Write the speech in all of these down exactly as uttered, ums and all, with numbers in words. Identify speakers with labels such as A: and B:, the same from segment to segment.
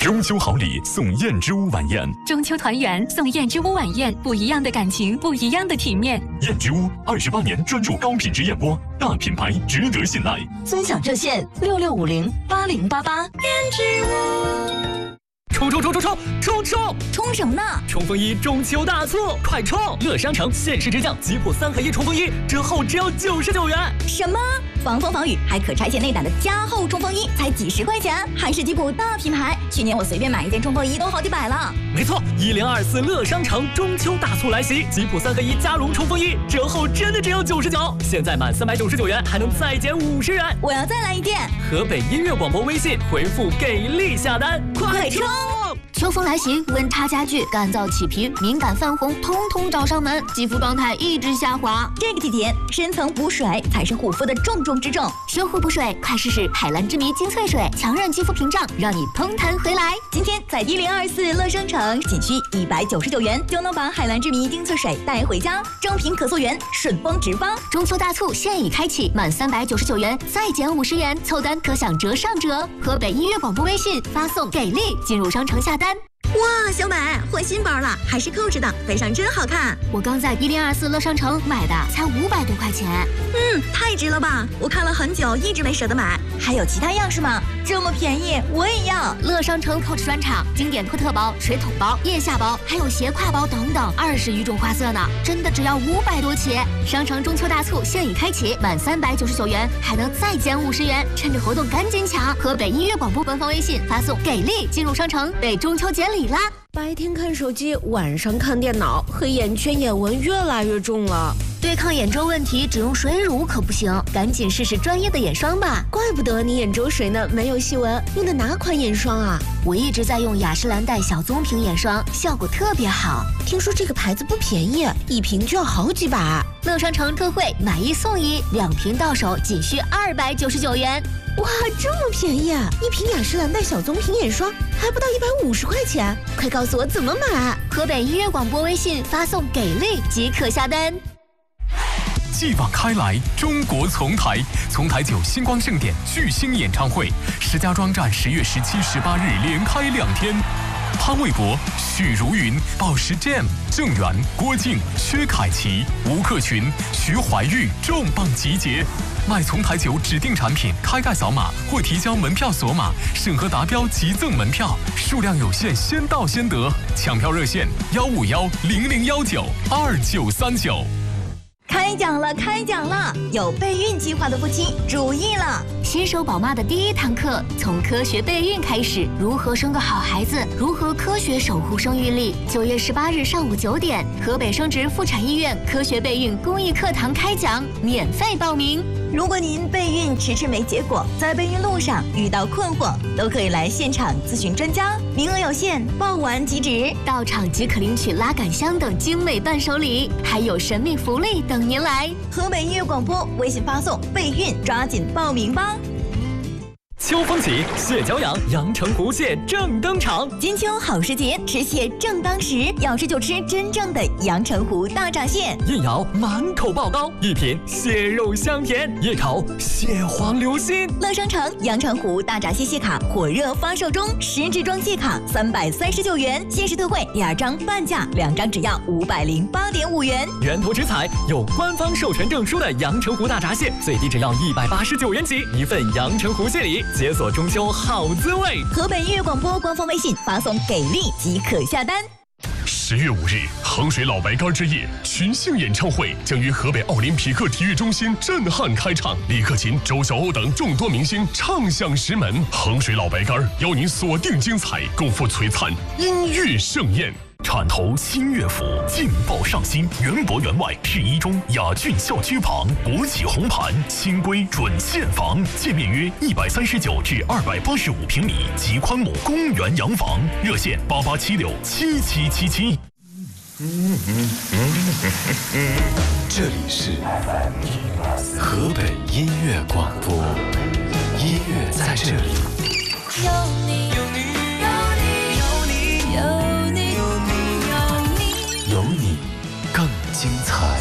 A: 中秋好礼送燕之屋晚宴，
B: 中秋团圆送燕之屋晚宴，不一样的感情，不一样的体面。
A: 燕之屋二十八年专注高品质燕窝，大品牌值得信赖。
C: 尊享热线六六五零八零八八。燕之屋。
D: 冲冲冲冲冲冲冲！
C: 冲什么呢？
D: 冲锋衣中秋大促，快冲！乐商城限时直降吉普三合一冲锋衣，折后只要九十九元。
C: 什么？防风防雨还可拆卸内胆的加厚冲锋衣，才几十块钱，还是吉普大品牌。去年我随便买一件冲锋衣都好几百了。
D: 没错，一零二四乐商城中秋大促来袭，吉普三合一加绒冲锋衣折后真的只有九十九，现在满三百九十九元还能再减五十元。
C: 我要再来一件。
D: 河北音乐广播微信回复给力下单，
C: 快冲！
B: 秋风来袭，温差加剧，干燥起皮，敏感泛红，通通找上门，肌肤状态一直下滑。
C: 这个季节，深层补水才是护肤的重中之重。
B: 修护补水，快试试海蓝之谜精粹水，强韧肌肤屏障，让你嘭弹回来。
C: 今天在一零二四乐商城，仅需一百九十九元就能把海蓝之谜精粹水带回家，正品可溯源，顺丰直发。
B: 中秋大促现已开启，满三百九十九元再减五十元，凑单可享折上折。河北音乐广播微信发送给力进入商城下单。
C: 哇，小美换新包了，还是扣着的，背上真好看。
B: 我刚在一零二四乐商城买的，才五百多块钱。
C: 嗯，太值了吧！我看了很久，一直没舍得买。还有其他样式吗？这么便宜，我也要。
B: 乐商城 Coach 专场，经典托特包、水桶包、腋下包，还有斜挎包等等，二十余种花色呢，真的只要五百多起。商城中秋大促现已开启，满三百九十九元还能再减五十元，趁着活动赶紧抢！河北音乐广播官方微信发送给力进入商城，为中秋节礼啦！
E: 白天看手机，晚上看电脑，黑眼圈、眼纹越来越重了。
B: 对抗眼周问题，只用水乳可不行，赶紧试试专业的眼霜吧。
E: 怪不得你眼周水嫩，没有细纹，用的哪款眼霜啊？
B: 我一直在用雅诗兰黛小棕瓶眼霜，效果特别好。
E: 听说这个牌子不便宜，一瓶就要好几百。
B: 乐商城特惠，买一送一，两瓶到手仅需二百九十九元。
E: 哇，这么便宜啊！一瓶雅诗兰黛小棕瓶眼霜还不到一百五十块钱，快告诉我怎么买！
B: 河北音乐广播微信发送给力即可下单。
A: 继往开来，中国丛台，丛台九星光盛典巨星演唱会，石家庄站十月十七、十八日连开两天。潘玮柏、许茹芸、宝石 Jam、郑源、郭靖、薛凯琪、吴克群、徐怀钰重磅集结。买丛台酒指定产品，开盖扫码或提交门票锁码，审核达标即赠门票，数量有限，先到先得。抢票热线：幺五幺零零幺九二九三九。
C: 开讲了，开讲了！有备孕计划的夫妻注意了，
B: 新手宝妈的第一堂课从科学备孕开始，如何生个好孩子，如何科学守护生育力。九月十八日上午九点，河北生殖妇产医院科学备孕公益课堂开讲，免费报名。
C: 如果您备孕迟迟没结果，在备孕路上遇到困惑，都可以来现场咨询专家，名额有限，报完即止。
B: 到场即可领取拉杆箱等精美伴手礼，还有神秘福利等您来。
C: 河北音乐广播微信发送备孕，抓紧报名吧。
D: 秋风起，蟹脚痒，阳澄湖蟹正登场。
C: 金秋好时节，吃蟹正当时，要吃就吃真正的阳澄湖大闸蟹。
D: 一咬满口爆膏，一品蟹肉香甜，一口蟹黄流心。
C: 乐商城阳澄湖大闸蟹蟹卡火热发售中，十支装蟹卡三百三十九元，限时特惠，第二张半价，两张只要五百零八点五元。
D: 源头直采，有官方授权证书的阳澄湖大闸蟹，最低只要一百八十九元起，一份阳澄湖蟹礼。解锁中秋好滋味。
C: 河北音乐广播官方微信发送给力即可下单。
A: 十月五日，衡水老白干之夜群星演唱会将于河北奥林匹克体育中心震撼开唱，李克勤、周晓鸥等众多明星唱响石门。衡水老白干邀您锁定精彩，共赴璀璨音乐盛宴。铲头新乐府劲爆上新，园博园外市一中雅骏校区旁，国企红盘新规准现房，建面约一百三十九至二百八十五平米，极宽亩公园洋房，热线八八七六七七七七。
F: 这里是河北音乐广播，音乐在这里。
G: 有你，有你，有你，有你，有你，
F: 有你更精彩。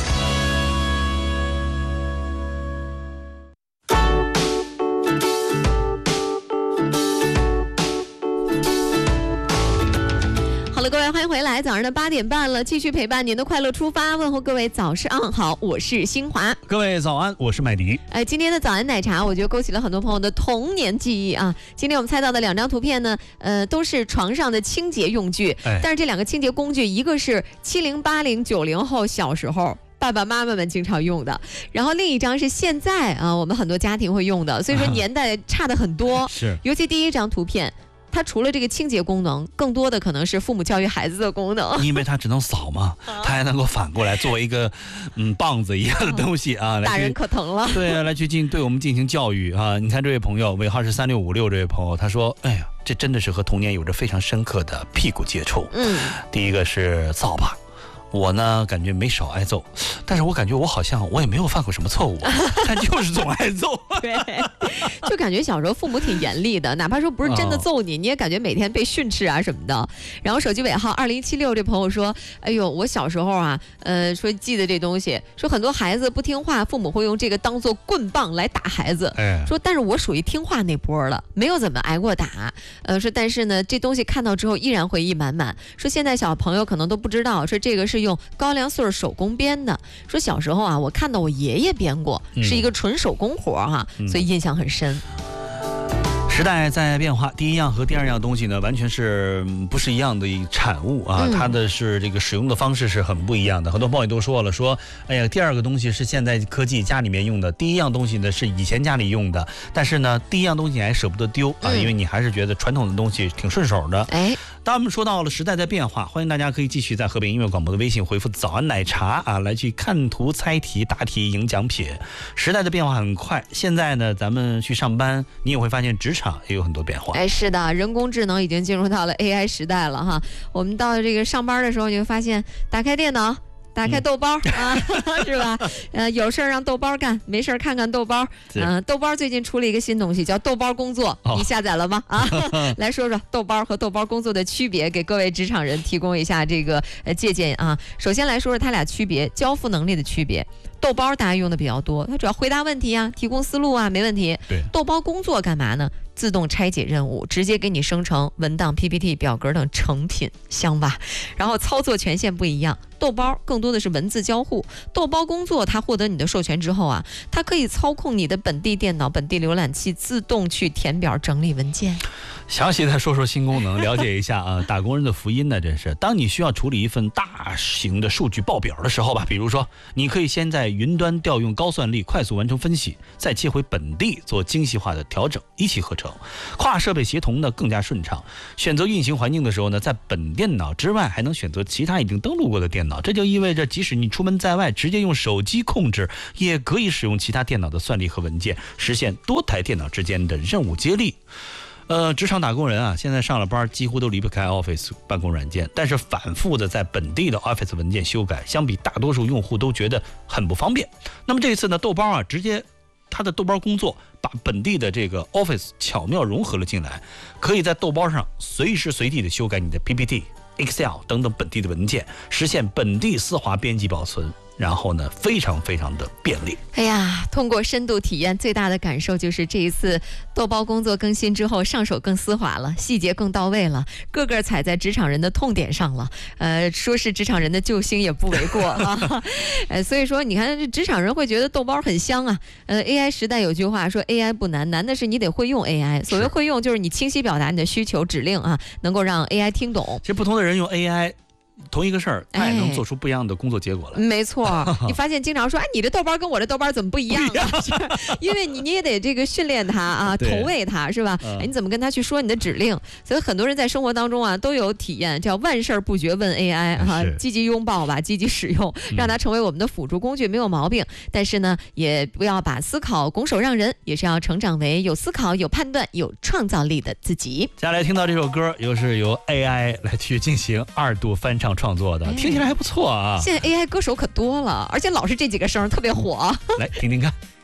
H: 了，各位，欢迎回来。早上的八点半了，继续陪伴您的快乐出发，问候各位早上好，我是新华。
I: 各位早安，我是麦迪。
H: 哎，今天的早安奶茶，我觉得勾起了很多朋友的童年记忆啊。今天我们猜到的两张图片呢，呃，都是床上的清洁用具，哎、但是这两个清洁工具，一个是七零八零九零后小时候爸爸妈妈们经常用的，然后另一张是现在啊，我们很多家庭会用的，所以说年代差的很多。啊、
I: 是，
H: 尤其第一张图片。它除了这个清洁功能，更多的可能是父母教育孩子的功能。
I: 因为它只能扫嘛，它还能够反过来作为一个嗯棒子一样的东西啊，
H: 大人可疼了。
I: 对啊，来去进对我们进行教育啊。你看这位朋友尾号是三六五六，这位朋友他说：“哎呀，这真的是和童年有着非常深刻的屁股接触。”嗯，第一个是扫把。我呢，感觉没少挨揍，但是我感觉我好像我也没有犯过什么错误，但就是总挨揍。
H: 对，就感觉小时候父母挺严厉的，哪怕说不是真的揍你，你也感觉每天被训斥啊什么的。然后手机尾号二零七六这朋友说：“哎呦，我小时候啊，呃，说记得这东西，说很多孩子不听话，父母会用这个当做棍棒来打孩子。哎，说但是我属于听话那波了，没有怎么挨过打。呃，说但是呢，这东西看到之后依然回忆满满。说现在小朋友可能都不知道，说这个是。”用高粱穗手工编的，说小时候啊，我看到我爷爷编过，嗯、是一个纯手工活哈、啊，嗯、所以印象很深。
I: 时代在变化，第一样和第二样东西呢，完全是不是一样的产物啊？嗯、它的是这个使用的方式是很不一样的。很多朋友都说了，说哎呀，第二个东西是现在科技家里面用的，第一样东西呢是以前家里用的，但是呢，第一样东西你还舍不得丢啊，嗯、因为你还是觉得传统的东西挺顺手的。哎，当我们说到了时代在变化，欢迎大家可以继续在河北音乐广播的微信回复早安奶茶啊，来去看图猜题答题赢奖品。时代的变化很快，现在呢，咱们去上班，你也会发现职场也有很多变化。
H: 哎，是的，人工智能已经进入到了 A I 时代了哈。我们到这个上班的时候，你会发现，打开电脑。打开豆包、嗯、啊，是吧？呃，有事儿让豆包干，没事儿看看豆包。嗯、呃，豆包最近出了一个新东西，叫豆包工作，哦、你下载了吗？啊，来说说豆包和豆包工作的区别，给各位职场人提供一下这个呃借鉴啊。首先来说说它俩区别，交付能力的区别。豆包大家用的比较多，它主要回答问题啊，提供思路啊，没问题。对，豆包工作干嘛呢？自动拆解任务，直接给你生成文档、P P T、表格等成品，香吧？然后操作权限不一样，豆包更多的是文字交互，豆包工作它获得你的授权之后啊，它可以操控你的本地电脑、本地浏览器，自动去填表、整理文件。
I: 详细的说说新功能，了解一下啊，打工人的福音呢，真是。当你需要处理一份大型的数据报表的时候吧，比如说，你可以先在云端调用高算力，快速完成分析，再切回本地做精细化的调整，一气呵成。跨设备协同呢更加顺畅。选择运行环境的时候呢，在本电脑之外还能选择其他已经登录过的电脑，这就意味着即使你出门在外，直接用手机控制，也可以使用其他电脑的算力和文件，实现多台电脑之间的任务接力。呃，职场打工人啊，现在上了班几乎都离不开 Office 办公软件，但是反复的在本地的 Office 文件修改，相比大多数用户都觉得很不方便。那么这一次呢，豆包啊，直接它的豆包工作把本地的这个 Office 巧妙融合了进来，可以在豆包上随时随地的修改你的 P P T、Excel 等等本地的文件，实现本地丝滑编辑保存。然后呢，非常非常的便利。
H: 哎呀，通过深度体验，最大的感受就是这一次豆包工作更新之后，上手更丝滑了，细节更到位了，个个踩在职场人的痛点上了。呃，说是职场人的救星也不为过啊。呃，所以说你看，这职场人会觉得豆包很香啊。呃 ，A I 时代有句话说 A I 不难，难的是你得会用 A I。所谓会用，就是你清晰表达你的需求指令啊，能够让 A I 听懂。
I: 其实不同的人用 A I。同一个事儿，他也能做出不一样的工作结果来。
H: 哎、没错，你发现经常说，哎，你的豆包跟我的豆包怎么不一样啊？因为你你也得这个训练它啊，投喂它是吧？哎，你怎么跟他去说你的指令？所以很多人在生活当中啊都有体验，叫万事不绝问 A I 哈、啊，积极拥抱吧，积极使用，让它成为我们的辅助工具，没有毛病。但是呢，也不要把思考拱手让人，也是要成长为有思考、有判断、有创造力的自己。
I: 接下来听到这首歌，又是由 A I 来去进行二度翻唱创作的，听起来还不错啊。
H: 现在 A I 歌手可多了，而且老是这几个声特别火。
I: 来听听看。